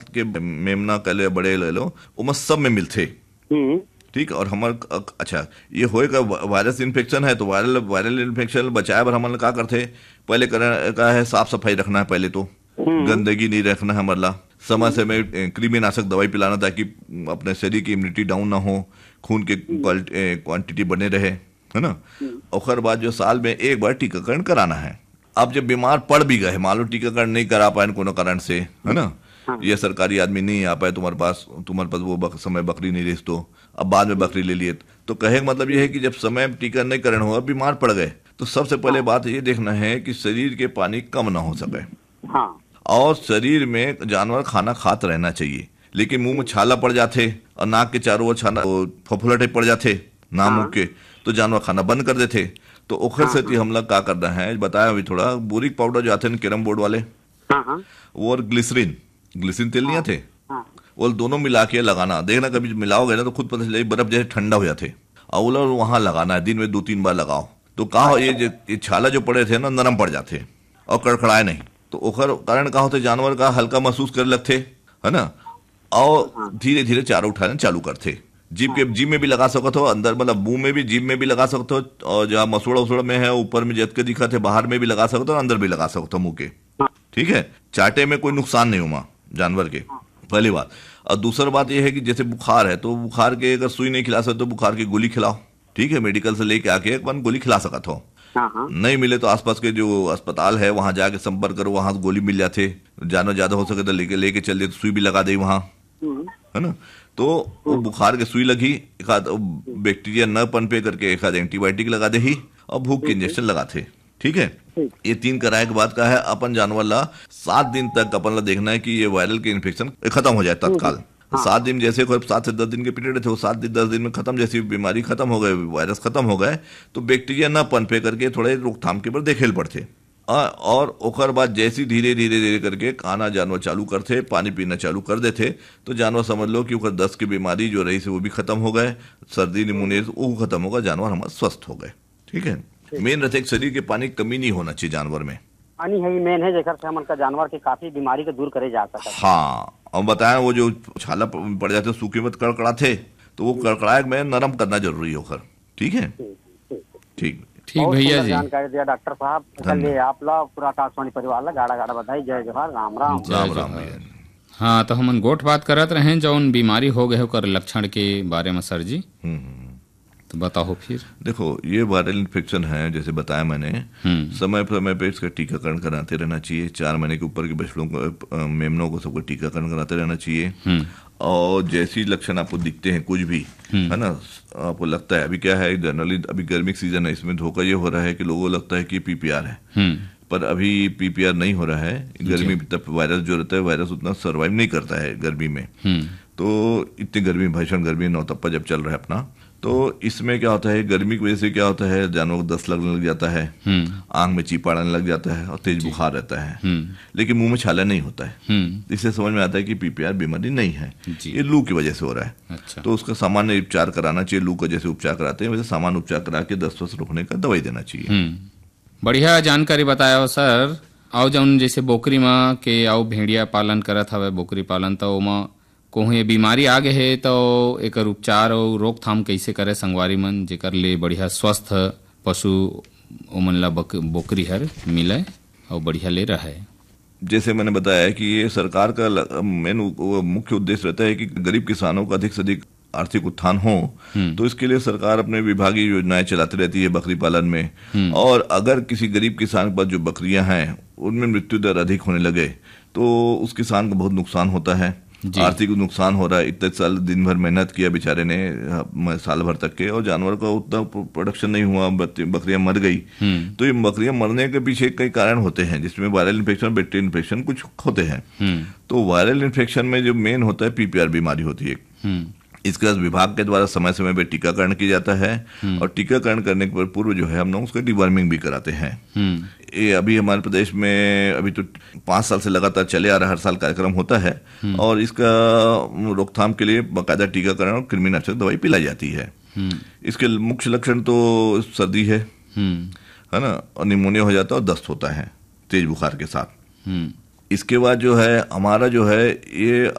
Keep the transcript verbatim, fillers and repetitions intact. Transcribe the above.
के मेमना कह लो, बड़े ले लो, वो सब में मिलते। ठीक। और हमार अच्छा ये होएगा वायरस इन्फेक्शन है तो वायरल वायरल इन्फेक्शन बचाए बर हमारे क्या करते, पहले का है साफ सफाई रखना है, पहले तो गंदगी नहीं रखना है, हमारा समय समय कृमिनाशक दवाई पिलाना ताकि अपने शरीर की इम्यूनिटी डाउन ना हो, खून के क्वांटिटी बने रहे, है ना। और बाद जो साल में एक बार टीकाकरण कराना है। अब जब बीमार पड़ भी गए, मान लो टीकाकरण नहीं करा पाए कोनो कारण से, है ना, ये सरकारी आदमी नहीं आ पाए तुम्हारे पास, तुम्हारे पास वो बक, समय बकरी नहीं रही, तो अब बाद में बकरी ले लिए, तो कहे मतलब ये है कि जब समय टीका नहीं करण हुआ, बीमार पड़ गए, तो सबसे पहले बात ये देखना है कि शरीर के पानी कम ना हो सके। हाँ। और शरीर में जानवर खाना खाते रहना चाहिए, लेकिन मुंह में छाला पड़ जाते और नाक के चारों ओर छाला फफूला पड़ जाते ना मुंह के, तो जानवर खाना बंद कर देते। तो ओखर से हम लोग क्या करना है बताया अभी थोड़ा, बोरिक पाउडर जो आते हैं कैरम बोर्ड वाले, वो और ग्लिसरीन ग्लिसरीन तेल नहीं आते, वो दोनों मिला के लगाना। देखना कभी मिलाओगे ना तो खुद पता चले बर्फ जैसे ठंडा हो जाते, और वहां लगाना है, दिन में दो तीन बार लगाओ, तो कहा ये, ये छाला जो पड़े थे ना नरम पड़ जाते और कड़कड़ाए नहीं, तो ओखर कारण कहा होते जानवर का हल्का महसूस कर लगते, है ना, और धीरे धीरे चारा उठाना चालू करते। जीभ के जीभ में भी लगा सकते हो, अंदर मतलब मुंह में भी, जीभ में भी लगा सकते हो, और जहाँ मसूड़ा उसूड़ा में है ऊपर में जत के दिखा थे बाहर में भी लगा सकते हो, अंदर भी लगा सकते हो मुंह के। ठीक है, चाटे में कोई नुकसान नहीं हुआ जानवर के, पहली बात। और दूसरी बात यह है कि जैसे बुखार है तो बुखार के अगर सुई नहीं खिला सकते तो बुखार की गोली खिलाओ। ठीक है, मेडिकल से लेके आके एक बार गोली खिला सकते हो। नहीं मिले तो आसपास के जो अस्पताल है वहां जाके संपर्क करो, वहां गोली मिल जाते, जानवर ज्यादा हो सके तो लेके लेके चल दे तो सुई भी लगा दे वहां, है ना। तो वो बुखार के सुई लगी, एक आध बैक्टीरिया न पनपे करके एक आध एंटीबायोटिक लगा दे ही, और भूख के इंजेक्शन लगाते। ठीक है, ये तीन कराए के बाद का है अपन जानवर ला सात दिन तक अपन ला देखना है कि ये वायरल के इन्फेक्शन खत्म हो जाए तत्काल। सात दिन जैसे कोई सात से दस दिन के पीरियड थे, वो सात दिन दस दिन में खत्म, जैसी बीमारी खत्म हो गए, वायरस खत्म हो गए, तो बैक्टीरिया न पनपे करके थोड़े रोकथाम के पर देखेल पड़ते। और ओकर बाद जैसी धीरे धीरे धीरे करके खाना जानवर चालू करते, पानी पीना चालू कर देते, तो जानवर समझ लो कि ओकर दस्त की बीमारी जो रही से वो भी खत्म हो गए, सर्दी निमोनिया वो खत्म होगा, जानवर हमारे स्वस्थ हो गए। ठीक है, मेन रहते शरीर के पानी कमी नहीं होना चाहिए जानवर में, पानी है मेन है जेकर से हमन का जानवर के काफी बीमारी को दूर करे जा सकता है। हाँ, और बताया वो जो छाला पड़ जाते सूखे में कड़कड़ाते, तो वो कड़कड़ाए में नरम करना जरूरी है। ठीक है, ठीक ठीक भैया जी, जानकारी दिया डॉक्टर साहब, चलिए आप लोग पूरा आकाशवाणी परिवार ला गाड़ा गाड़ा बधाई, जय जोहार, राम राम राम राम भैया। हाँ, तो हमन गोठ बात करत रहे जौन बीमारी हो गए कर लक्षण के बारे में सर जी, तो बताओ फिर। देखो ये वायरल इन्फेक्शन है, जैसे बताया मैंने, समय समय पे इसका टीकाकरण कराते रहना चाहिए। चार महीने के ऊपर के बच्चों को, मेमनों को सबको टीकाकरण कराते रहना चाहिए। और जैसी लक्षण आपको दिखते हैं कुछ भी, है ना, आपको लगता है, अभी क्या है जनरली अभी गर्मी सीजन है, इसमें धोखा ये हो रहा है कि लोगों को लगता है कि पीपीआर है, पर अभी पीपीआर नहीं हो रहा है। गर्मी तब वायरस जो रहता है, वायरस उतना सर्वाइव नहीं करता है गर्मी में, तो इतनी गर्मी, भीषण गर्मी नौतप्पा जब चल रहा है अपना, तो इसमें क्या होता है, गर्मी की वजह से क्या होता है, जानवरों को दस्त लगने लग जाता है, आंख में चीपा आने लग जाता है, और तेज बुखार रहता है, लेकिन मुंह में छाला नहीं होता है। इससे समझ में आता है कि पीपीआर बीमारी नहीं है, ये लू की वजह से हो रहा है। अच्छा। तो उसका सामान्य उपचार कराना चाहिए, लू का जैसे उपचार कराते हैं वैसे सामान्य उपचार करा के दस्त वस्त रोकने का दवाई देना चाहिए। बढ़िया जानकारी बताया सर। आओ जौन जैसे बोकरी माँ के आओ भेड़िया पालन करत हवे, बोकरी पालन, तो ओमा कोई ये बीमारी आ गए है तो एकर उपचार और रोकथाम कैसे करे संगवारी मन, जेकर ले बढ़िया स्वस्थ पशु ओमन ला बोकरी हर मिले और बढ़िया ले रहा है। जैसे मैंने बताया कि ये सरकार का मेन मुख्य उद्देश्य रहता है कि गरीब किसानों का अधिक से अधिक आर्थिक उत्थान हो, तो इसके लिए सरकार अपने विभागीय योजनाएं चलाती रहती है बकरी पालन में। और अगर किसी गरीब किसान के पास जो बकरियां हैं उनमें मृत्यु दर अधिक होने लगे तो उस किसान को बहुत नुकसान होता है, आर्थिक नुकसान हो रहा है। इतने साल दिन भर मेहनत किया बेचारे ने साल भर तक के, और जानवर का उतना प्रोडक्शन नहीं हुआ, बकरियां मर गई। तो ये बकरियां मरने के पीछे कई कारण होते हैं, जिसमें वायरल इन्फेक्शन, बैक्टीरियल इन्फेक्शन कुछ होते हैं। तो वायरल इन्फेक्शन में जो मेन होता है पीपीआर बीमारी होती है। इसका विभाग के द्वारा समय समय पे टीकाकरण किया जाता है, और टीकाकरण करने के पूर्व जो है हम लोग उसका डिवर्मिंग भी कराते हैं। ये अभी हमारे प्रदेश में अभी तो पांच साल से लगातार चले आ रहा, हर साल कार्यक्रम होता है, और इसका रोकथाम के लिए बाकायदा टीकाकरण और कृमिनाशक दवाई पिलाई जाती है। इसके मुख्य लक्षण तो सर्दी है, है ना, और निमोनिया हो जाता है और दस्त होता है तेज बुखार के साथ। इसके बाद जो है हमारा जो है ये